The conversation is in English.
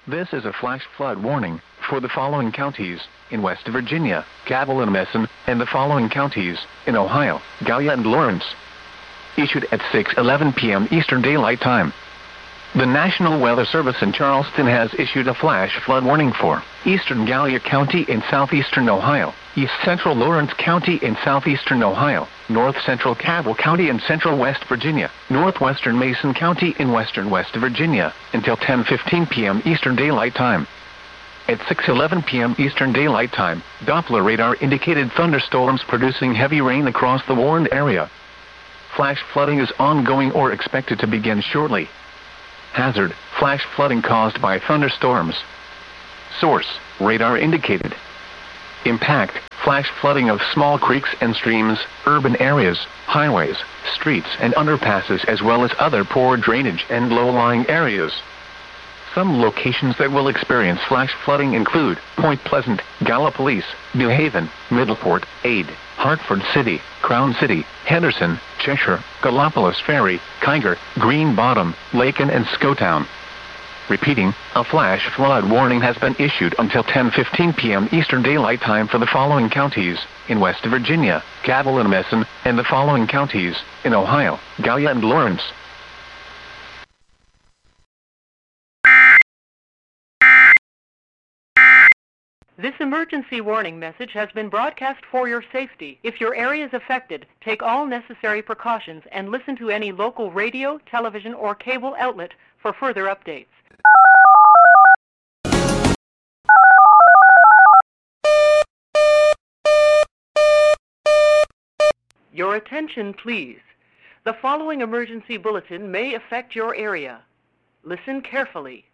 This is a flash flood warning for the following counties in West Virginia, Cabell and Messon, and the following counties in Ohio, Gallia and Lawrence. Issued at 6:11 p.m. Eastern Daylight Time. The National Weather Service in Charleston has issued a flash flood warning for eastern Gallia County in southeastern Ohio, east central Lawrence County in southeastern Ohio, north central Cabell County in central West Virginia, northwestern Mason County in western West Virginia, until 10:15 p.m. Eastern Daylight Time. At 6:11 p.m. Eastern Daylight Time, Doppler radar indicated thunderstorms producing heavy rain across the warned area. Flash flooding is ongoing or expected to begin shortly. Hazard, flash flooding caused by thunderstorms. Source, radar indicated. Impact, flash flooding of small creeks and streams, urban areas, highways, streets and underpasses as well as other poor drainage and low-lying areas. Some locations that will experience flash flooding include Point Pleasant, Gallipolis, New Haven, Middleport, Ade, Hartford City, Crown City, Henderson, Cheshire, Gallipolis Ferry, Kiger, Green Bottom, Lakin and Scotown. Repeating, a flash flood warning has been issued until 10:15 p.m. Eastern Daylight Time for the following counties in West Virginia, Cabell and Messon, and the following counties in Ohio, Gallia and Lawrence. This emergency warning message has been broadcast for your safety. If your area is affected, take all necessary precautions and listen to any local radio, television, or cable outlet for further updates. Your attention, please. The following emergency bulletin may affect your area. Listen carefully.